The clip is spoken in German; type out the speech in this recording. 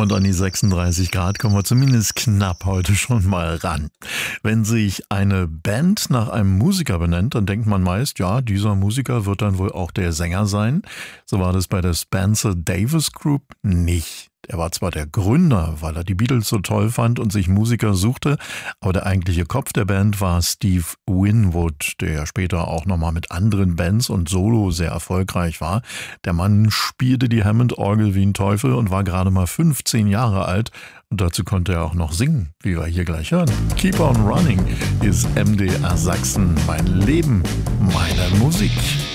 Und an die 36 Grad kommen wir zumindest knapp heute schon mal ran. Wenn sich eine Band nach einem Musiker benennt, dann denkt man meist, ja, dieser Musiker wird dann wohl auch der Sänger sein. So war das bei der Spencer Davis Group nicht. Er war zwar der Gründer, weil er die Beatles so toll fand und sich Musiker suchte, aber der eigentliche Kopf der Band war Steve Winwood, der später auch nochmal mit anderen Bands und Solo sehr erfolgreich war. Der Mann spielte die Hammond-Orgel wie ein Teufel und war gerade mal 15 Jahre alt. Und dazu konnte er auch noch singen, wie wir hier gleich hören. Keep on Running ist MDR Sachsen, mein Leben, meine Musik.